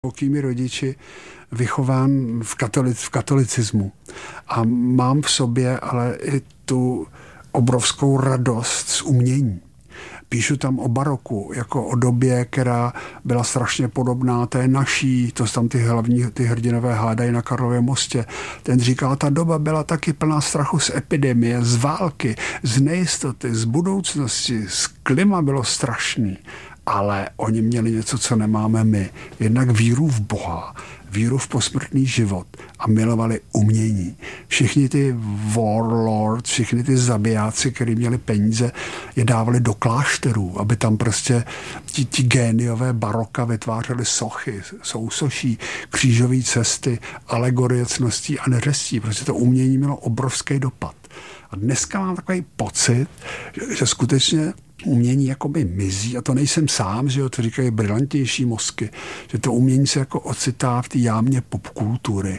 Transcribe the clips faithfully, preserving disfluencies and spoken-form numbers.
Velkými rodiči vychován v, katolic, v katolicismu. A mám v sobě ale i tu obrovskou radost z umění. Píšu tam o baroku, jako o době, která byla strašně podobná té naší, to tam ty hlavní, ty hrdinové hádají na Karlově mostě. Ten říkal, ta doba byla taky plná strachu z epidemie, z války, z nejistoty, z budoucnosti, z klima bylo strašný. Ale oni měli něco, co nemáme my. Jednak víru v Boha, víru v posmrtný život a milovali umění. Všichni ty warlords, všichni ty zabijáci, kteří měli peníze, je dávali do klášterů, aby tam prostě ti, ti géniové baroka vytvářeli sochy, sousoší, křížové cesty, alegorie cností a neřestí. Prostě to umění mělo obrovský dopad. A dneska mám takový pocit, že, že skutečně umění jakoby mizí, a to nejsem sám, že jo, to říkají brilantnější mozky, že to umění se jako ocitá v té jámě popkultury.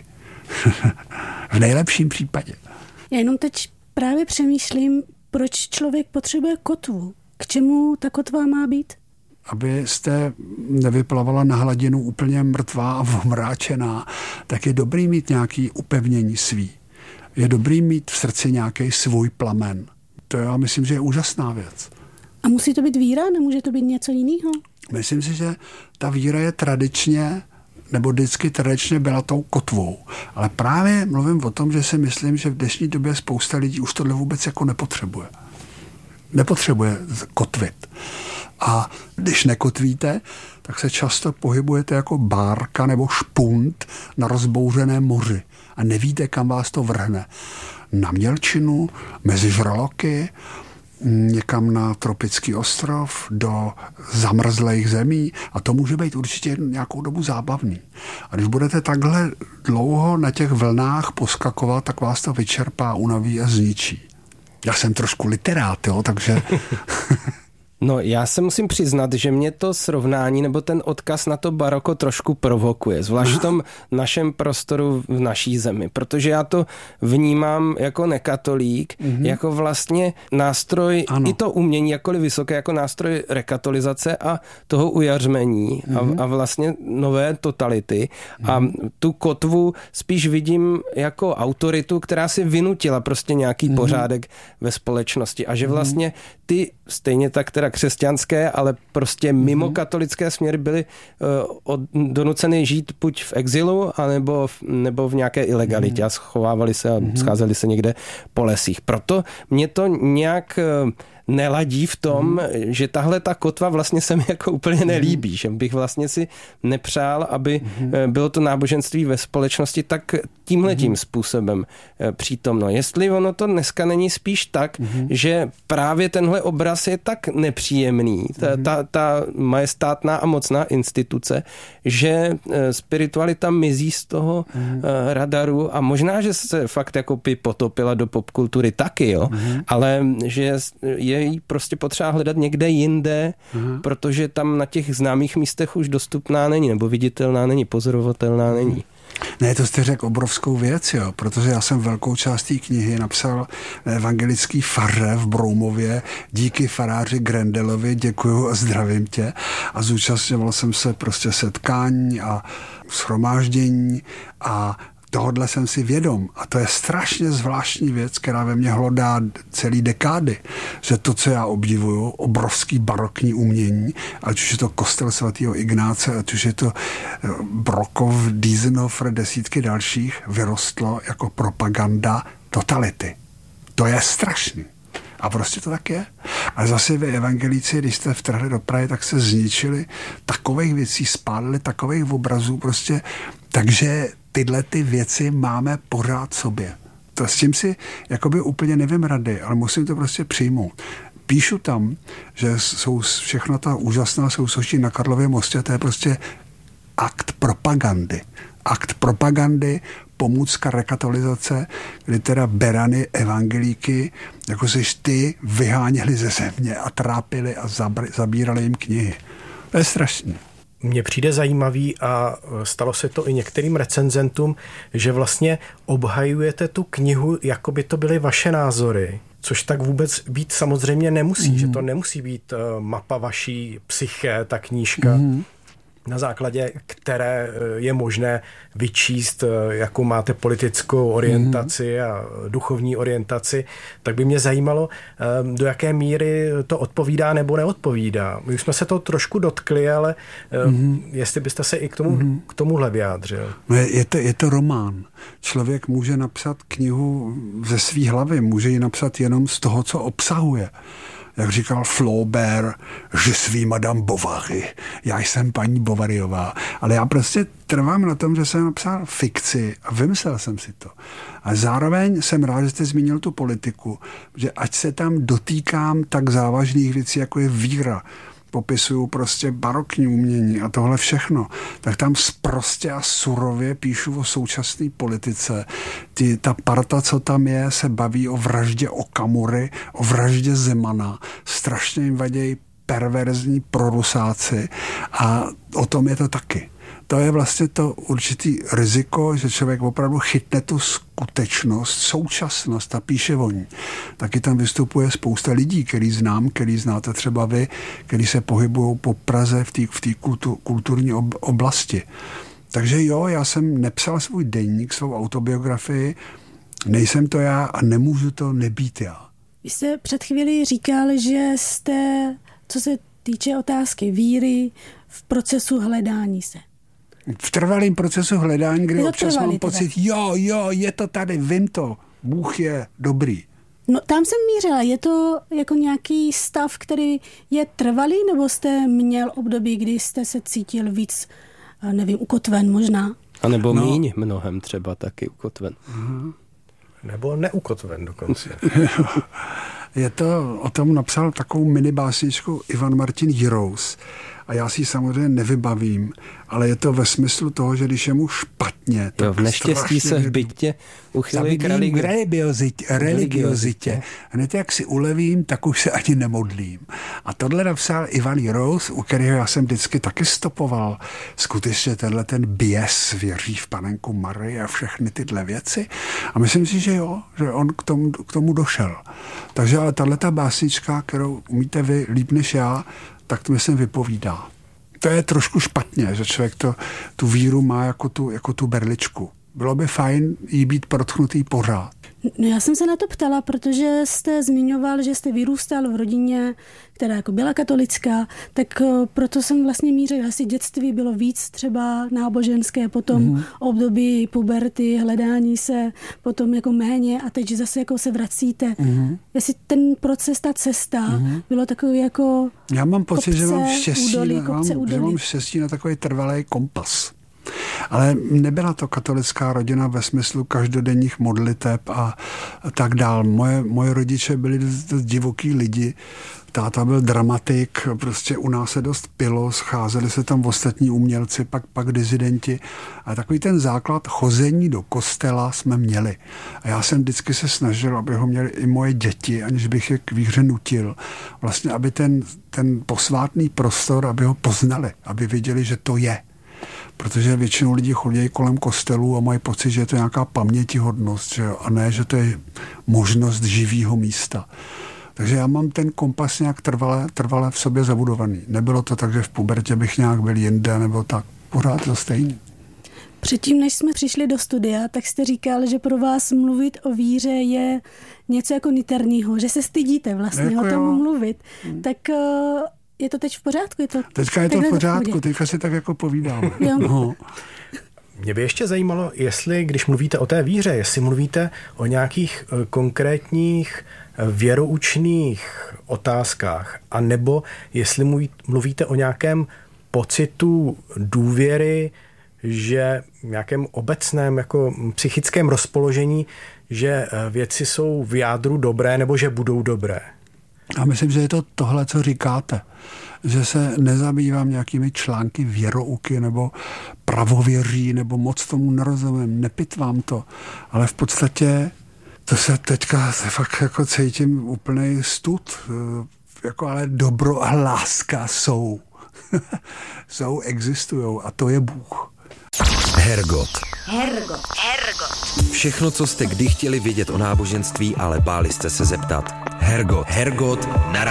V nejlepším případě. Já jenom teď právě přemýšlím, proč člověk potřebuje kotvu. K čemu ta kotva má být? Abyste nevyplavala na hladinu úplně mrtvá a omráčená, tak je dobrý mít nějaký upevnění svý. Je dobrý mít v srdci nějaký svůj plamen. To já myslím, že je úžasná věc. A musí to být víra? Nemůže to být něco jiného? Myslím si, že ta víra je tradičně, nebo vždycky tradičně byla tou kotvou. Ale právě mluvím o tom, že si myslím, že v dnešní době spousta lidí už tohle vůbec jako nepotřebuje. Nepotřebuje kotvit. A když nekotvíte, tak se často pohybujete jako bárka nebo špunt na rozbouřeném moři. A nevíte, kam vás to vrhne. Na mělčinu, mezi žraloky, někam na tropický ostrov, do zamrzlých zemí, a to může být určitě nějakou dobu zábavný. A když budete takhle dlouho na těch vlnách poskakovat, tak vás to vyčerpá, unaví a zničí. Já jsem trošku literát, jo, takže... No, já se musím přiznat, že mě to srovnání nebo ten odkaz na to baroko trošku provokuje, zvlášť v tom našem prostoru v naší zemi, protože já to vnímám jako nekatolík, mm-hmm. jako vlastně nástroj, ano. I to umění, jakkoliv vysoké, jako nástroj rekatolizace a toho ujařmení mm-hmm. a, a vlastně nové totality. Mm-hmm. A tu kotvu spíš vidím jako autoritu, která si vynutila prostě nějaký mm-hmm. pořádek ve společnosti a že vlastně ty stejně tak teda křesťanské, ale prostě mimo mm-hmm. katolické směry byly uh, od, donuceny žít buď v exilu, anebo v, nebo v nějaké ilegalitě mm-hmm. a schovávali se a mm-hmm. scházeli se někde po lesích. Proto mě to nějak uh, neladí v tom, mm. že tahle ta kotva vlastně se mi jako úplně nelíbí, mm. že bych vlastně si nepřál, aby mm. bylo to náboženství ve společnosti tak tímhletím mm. způsobem přítomno. Jestli ono to dneska není spíš tak, mm. že právě tenhle obraz je tak nepříjemný, ta, mm. ta, ta majestátná a mocná instituce, že spiritualita mizí z toho mm. radaru a možná, že se fakt jako by potopila do popkultury taky, jo, mm. ale že je jí prostě potřeba hledat někde jinde, uh-huh. protože tam na těch známých místech už dostupná není, nebo viditelná není, pozorovatelná není. Ne, to jste řekl obrovskou věc, jo, protože já jsem velkou část té knihy napsal evangelický faře v Broumově, díky faráři Grendelovi, děkuju a zdravím tě, a zúčastňoval jsem se prostě setkání a shromáždění a tohodle jsem si vědom. A to je strašně zvláštní věc, která ve mně hlodá celý dekády. Že to, co já obdivuju, obrovský barokní umění, ať už je to kostel svatého Ignáce, ať už je to Brokov, Diesenhofer, desítky dalších, vyrostlo jako propaganda totality. To je strašný. A prostě to tak je. A zase vy evangelíci, když jste vtrhli do Prahy, tak se zničili takových věcí, spálili takových obrazů prostě, takže tyhle ty věci máme pořád sobě. To s tím si jakoby úplně nevím rady, ale musím to prostě přijmout. Píšu tam, že jsou všechno ta úžasná sousoší na Karlově mostě, to je prostě akt propagandy. Akt propagandy, pomůcka rekatolizace, kdy teda berany evangelíky, jako seš ty, vyháněli ze země a trápili a zabírali jim knihy. To je strašný. Mně přijde zajímavý a stalo se to i některým recenzentům, že vlastně obhajujete tu knihu, jako by to byly vaše názory, což tak vůbec být samozřejmě nemusí, mm. že to nemusí být mapa vaší psyché, ta knížka. Mm. na základě které je možné vyčíst, jakou máte politickou orientaci a duchovní orientaci, tak by mě zajímalo, do jaké míry to odpovídá nebo neodpovídá. My už jsme se to trošku dotkli, ale mm-hmm. jestli byste se i k tomu, mm-hmm. k tomuhle vyjádřil. Je to, je to román. Člověk může napsat knihu ze svý hlavy, může ji napsat jenom z toho, co obsahuje. Jak říkal Flaubert, že svý madame Bovary, já jsem paní Bovaryová. Ale já prostě trvám na tom, že jsem napsal fikci a vymyslel jsem si to. A zároveň jsem rád, že jste zmínil tu politiku, že ať se tam dotýkám tak závažných věcí, jako je víra, popisuju prostě barokní umění a tohle všechno, tak tam sprostě a surově píšu o současné politice. Ty, ta parta, co tam je, se baví o vraždě Okamury, o vraždě Zemana. Strašně jim vadějí perverzní prorusáci a o tom je to taky. To je vlastně to určitý riziko, že člověk opravdu chytne tu skutečnost, současnost a píše o ní. Taky tam vystupuje spousta lidí, který znám, který znáte třeba vy, který se pohybují po Praze v té v té kultu, kulturní ob, oblasti. Takže jo, já jsem nepsal svůj deník, svou autobiografii, nejsem to já a nemůžu to nebýt já. Vy jste před chvílí říkal, že jste, co se týče otázky víry, v procesu hledání se. V trvalém procesu hledání, kdy občas mám pocit, jo, jo, je to tady, vím to, Bůh je dobrý. No tam jsem mířila, je to jako nějaký stav, který je trvalý, nebo jste měl období, kdy jste se cítil víc, nevím, ukotven možná? A nebo no. míň mnohem třeba taky ukotven. Uh-huh. Nebo neukotven dokonce. Je to, o tom napsal takovou minibásničku Ivan Martin Jirous. A já si ji samozřejmě nevybavím, ale je to ve smyslu toho, že když je mu špatně, tak jo, v neštěstí se v bytě uchylí k religiozitě, religiozitě. Hned jak si ulevím, tak už se ani nemodlím. A tohle napsal Ivan Jirous, u kterého já jsem vždycky taky stopoval. Skutečně tenhle ten běs věří v panenku Marii a všechny tyhle věci. A myslím si, že jo, že on k tomu, k tomu došel. Takže ale tahleta básnička, kterou umíte vy líp než já, tak to myslím vypovídá. To je trošku špatně, že člověk to, tu víru má jako tu, jako tu berličku. Bylo by fajn jí být protchnutý pořád. No já jsem se na to ptala, protože jste zmiňoval, že jste vyrůstal v rodině, která jako byla katolická, tak proto jsem vlastně mířil, asi dětství bylo víc třeba náboženské, potom mm. období puberty, hledání se, potom jako méně a teď zase jako se vracíte. Mm. Jestli ten proces, ta cesta mm. bylo takový jako já mám pocit, kopce, že mám štěstí, údolí, na, mám, že mám štěstí na takový trvalý kompas. Ale nebyla to katolická rodina ve smyslu každodenních modliteb a tak dál. Moje, moje rodiče byli dost divoký lidi. Táta byl dramatik, prostě u nás se dost pilo, scházeli se tam ostatní umělci, pak, pak dizidenti. A takový ten základ chození do kostela jsme měli. A já jsem vždycky se snažil, aby ho měli i moje děti, aniž bych je k víře nutil. Vlastně, aby ten, ten posvátný prostor, aby ho poznali, aby viděli, že to je. Protože většinou lidí chodí kolem kostelů a mají pocit, že je to nějaká pamětihodnost, že jo? A ne, že to je možnost živého místa. Takže já mám ten kompas nějak trvale, trvale v sobě zabudovaný. Nebylo to tak, že v pubertě bych nějak byl jinde, nebo tak. Pořád to stejný. Předtím, než jsme přišli do studia, tak jste říkal, že pro vás mluvit o víře je něco jako niterního, že se stydíte vlastně jako o tom jo. mluvit. Hmm. Tak je to teď v pořádku? Je to Teďka je to v pořádku, teďka si tak jako povídáme. No. Mě by ještě zajímalo, jestli, když mluvíte o té víře, jestli mluvíte o nějakých konkrétních věroučných otázkách, anebo jestli mluvíte o nějakém pocitu důvěry, že nějakém obecném jako psychickém rozpoložení, že věci jsou v jádru dobré nebo že budou dobré. A myslím, že je to tohle, co říkáte. Že se nezabývám nějakými články věrouky nebo pravověří, nebo moc tomu nerozumím, nepitvám to. Ale v podstatě to se teďka se fakt jako cítím úplnej stud. Jako ale dobro a láska jsou. jsou, existujou a to je Bůh. Hergot. Hergot. Hergot. Všechno, co jste kdy chtěli vědět o náboženství, ale báli jste se zeptat. Hergot. Hergot na